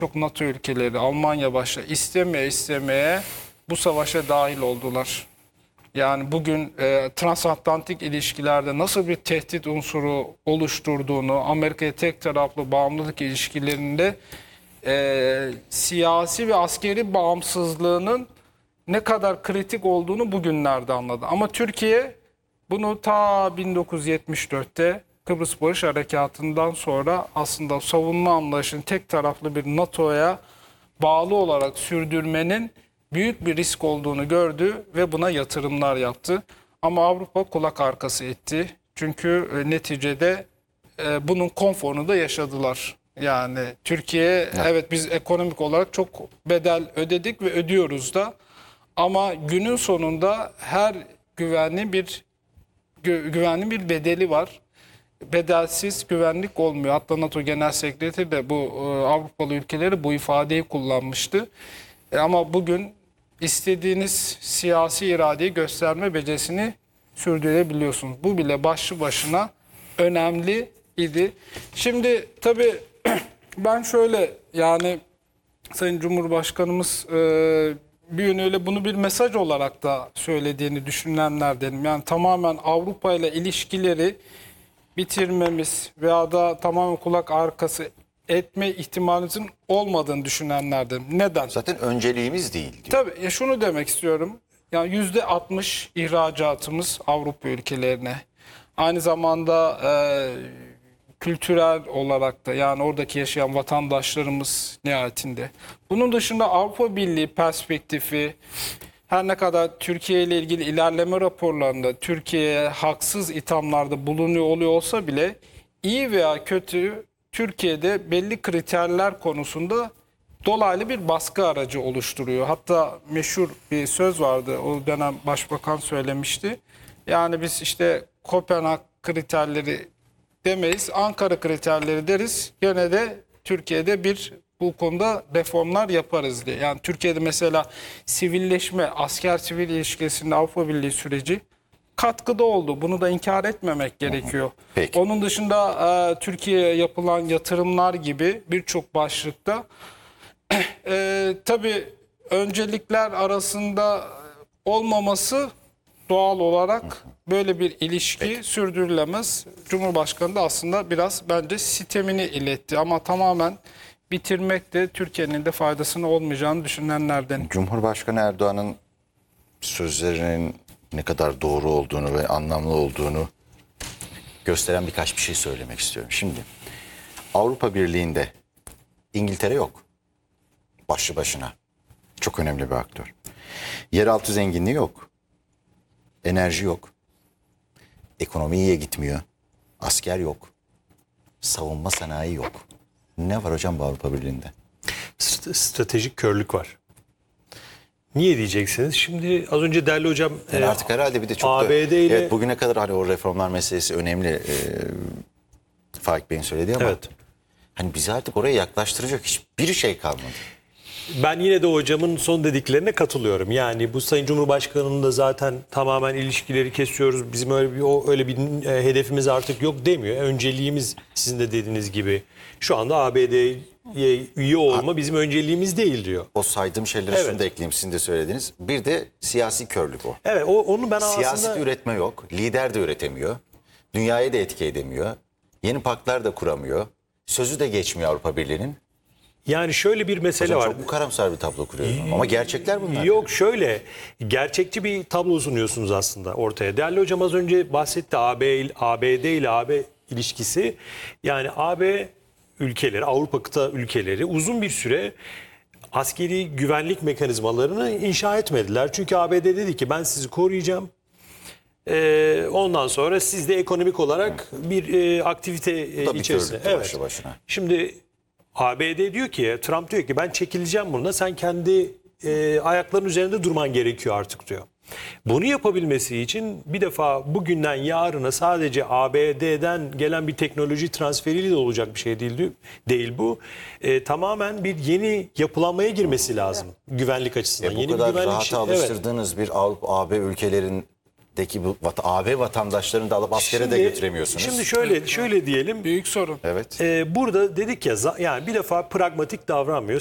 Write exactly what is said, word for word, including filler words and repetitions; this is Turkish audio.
çok NATO ülkeleri, Almanya başta istemeye istemeye bu savaşa dahil oldular. Yani bugün e, transatlantik ilişkilerde nasıl bir tehdit unsuru oluşturduğunu, Amerika'ya tek taraflı bağımlılık ilişkilerinde e, siyasi ve askeri bağımsızlığının ne kadar kritik olduğunu bugünlerde anladı. Ama Türkiye bunu ta bin dokuz yüz yetmiş dörtte Kıbrıs Barış Harekatı'ndan sonra aslında savunma anlayışının tek taraflı bir NATO'ya bağlı olarak sürdürmenin büyük bir risk olduğunu gördü ve buna yatırımlar yaptı. Ama Avrupa kulak arkası etti. Çünkü e, neticede e, bunun konforunu da yaşadılar. Yani Türkiye evet. evet biz ekonomik olarak çok bedel ödedik ve ödüyoruz da. Ama günün sonunda her güvenli bir gü, güvenli bir bedeli var. Bedelsiz güvenlik olmuyor. Hatta NATO Genel Sekreteri de bu e, Avrupalı ülkeleri bu ifadeyi kullanmıştı. E, ama bugün istediğiniz siyasi iradeyi gösterme becerisini sürdürebiliyorsunuz. Bu bile başlı başına önemli idi. Şimdi tabii ben şöyle yani Sayın Cumhurbaşkanımız e, bir yönüyle bunu bir mesaj olarak da söylediğini düşünenlerdenim. Yani tamamen Avrupa ile ilişkileri bitirmemiz veya da tamamen kulak arkası etme ihtimalimizin olmadığını düşünenlerden. Neden? Zaten önceliğimiz değil diyor. Tabii ya şunu demek istiyorum. Yani yüzde altmış ihracatımız Avrupa ülkelerine. Aynı zamanda e, kültürel olarak da yani oradaki yaşayan vatandaşlarımız nihayetinde. Bunun dışında Avrupa Birliği perspektifi her ne kadar Türkiye ile ilgili ilerleme raporlarında Türkiye'ye haksız ithamlarda bulunuyor oluyor olsa bile iyi veya kötü Türkiye'de belli kriterler konusunda dolaylı bir baskı aracı oluşturuyor. Hatta meşhur bir söz vardı. O dönem başbakan söylemişti. Yani biz işte Kopenhag kriterleri demeyiz, Ankara kriterleri deriz. Gene de Türkiye'de bir bu konuda reformlar yaparız diye. Yani Türkiye'de mesela sivilleşme, asker-sivil ilişkisinde Avrupa Birliği süreci katkıda oldu. Bunu da inkar etmemek gerekiyor. Peki. Onun dışında e, Türkiye'ye yapılan yatırımlar gibi birçok başlıkta e, tabii öncelikler arasında olmaması doğal olarak böyle bir ilişki Peki. sürdürülemez. Cumhurbaşkanı da aslında biraz bence sitemini iletti ama tamamen bitirmek de Türkiye'nin de faydasına olmayacağını düşünenlerden. Cumhurbaşkanı Erdoğan'ın sözlerinin ne kadar doğru olduğunu ve anlamlı olduğunu gösteren birkaç bir şey söylemek istiyorum. Şimdi Avrupa Birliği'nde İngiltere yok. Başlı başına. Çok önemli bir aktör. Yeraltı zenginliği yok. Enerji yok. Ekonomi iyiye gitmiyor. Asker yok. Savunma sanayi yok. Ne var hocam bu Avrupa Birliği'nde? Stratejik körlük var. Niye diyeceksiniz? Şimdi az önce değerli hocam yani artık herhalde bir de çok A B D da, ile evet, bugüne kadar hani o reformlar meselesi önemli. E, Faik Bey'in söylediği ama evet. hani bizi artık oraya yaklaştıracak hiçbir şey kalmadı. Ben yine de hocamın son dediklerine katılıyorum. Yani bu Sayın Cumhurbaşkanı'nın da zaten tamamen ilişkileri kesiyoruz. Bizim öyle bir o öyle bir e, hedefimiz artık yok demiyor. Önceliğimiz sizin de dediğiniz gibi şu anda A B D'ye üye olma bizim önceliğimiz değil diyor. O saydığım şeyleri Evet. şunu da ekleyeyim, sizin de söylediğiniz. Bir de siyasi körlük o. Evet, o, onu ben Siyaset aslında üretme yok. Lider de üretemiyor. Dünyaya da etki edemiyor. Yeni paktlar da kuramıyor. Sözü de geçmiyor Avrupa Birliği'nin. yani şöyle bir mesele Hocam var. çok bu karamsar bir tablo kuruyorum. Ama gerçekler bunlar. Yok şöyle gerçekçi bir tablo sunuyorsunuz aslında ortaya. Değerli hocam az önce bahsetti A B, A B D ile A B ilişkisi. Yani A B ülkeleri, Avrupa kıta ülkeleri uzun bir süre askeri güvenlik mekanizmalarını inşa etmediler. Çünkü A B D dedi ki ben sizi koruyacağım. Ee, ondan sonra siz de ekonomik olarak bir e, aktivite e, Bu da bir içerisinde. körlüktü başlı başına. Şimdi A B D diyor ki, Trump diyor ki ben çekileceğim bununla, sen kendi e, ayaklarının üzerinde durman gerekiyor artık diyor. Bunu yapabilmesi için bir defa bugünden yarına sadece A B D'den gelen bir teknoloji transferiyle de olacak bir şey değil, değil bu. E, tamamen bir yeni yapılanmaya girmesi lazım güvenlik açısından. E bu yeni kadar bir güvenlik rahata şey- alıştırdığınız evet. bir Avrupa A B ülkelerin deki bu vat- A B vatandaşlarını da alıp askere de götüremiyorsunuz. Şimdi şöyle şöyle diyelim. Büyük sorun. Evet. Ee, burada dedik ya za- yani bir defa pragmatik davranmıyor.